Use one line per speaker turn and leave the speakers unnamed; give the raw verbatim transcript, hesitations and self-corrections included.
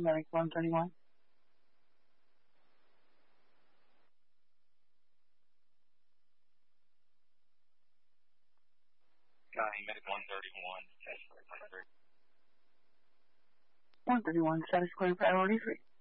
Medic one thirty-one.
County Medic one thirty-one, status clear,
one thirty-one, status clear, priority three.